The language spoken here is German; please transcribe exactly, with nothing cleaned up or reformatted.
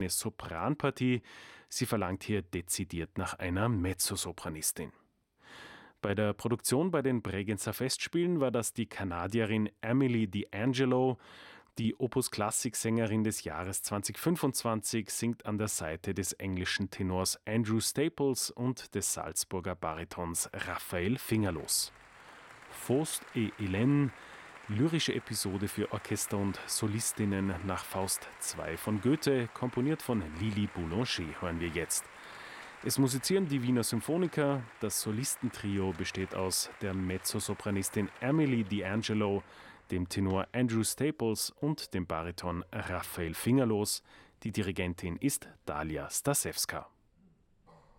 Eine Sopranpartie. Sie verlangt hier dezidiert nach einer Mezzosopranistin. Bei der Produktion bei den Bregenzer Festspielen war das die Kanadierin Amelie D'Angelo. Die Opus-Klassik-Sängerin des Jahres zweitausendfünfundzwanzig singt an der Seite des englischen Tenors Andrew Staples und des Salzburger Baritons Raphael Fingerlos. Faust et Hélène, lyrische Episode für Orchester und Solistinnen nach Faust zwei von Goethe, komponiert von Lili Boulanger, hören wir jetzt. Es musizieren die Wiener Symphoniker. Das Solistentrio besteht aus der Mezzosopranistin Amelie D'Angelo, dem Tenor Andrew Staples und dem Bariton Raphael Fingerlos. Die Dirigentin ist Dalia Stasewska.